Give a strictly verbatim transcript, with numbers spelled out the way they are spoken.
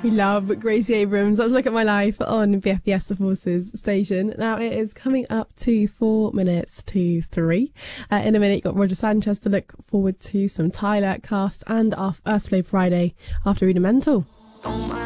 We love Gracie Abrams. Let's look at my life on B F B S The Forces station. Now it is coming up to four minutes to three. Uh, in a minute, you've got Roger Sanchez to look forward to, some Tyler, Cast, and our First Play Friday after Rudimental.